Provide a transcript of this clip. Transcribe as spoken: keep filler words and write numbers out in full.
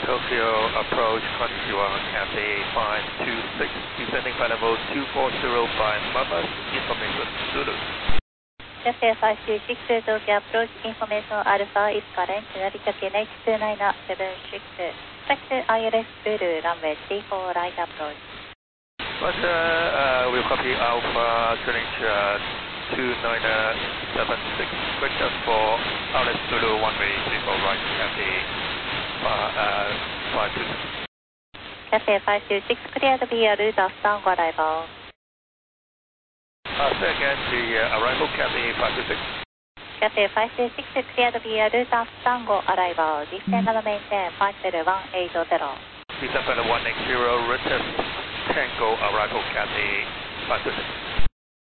Tokyo approach Konnichiwa, Cathay five two six, descending flight level two four zero five, Mama, information Zulu. Cathay five two six, Tokyo approach information Alpha is current, Narita K N H two nine seven six, expect I L S Zulu, runway three four right approach. Roger, uh, we'll copy Alpha, Greenwich uh, two nine seven six, correct us for R S Zulu, one way three four right, Cathay uh, five two six. Cathay five two six, cleared via route of Tango arrival. Uh, say again, the uh, arrival, Cathay five two six. Cathay five two six, cleared via route of Tango arrival, descend and maintain five zero one eight zero. Descend flight one eight zero, retest Tango arrival, Cathay five two six.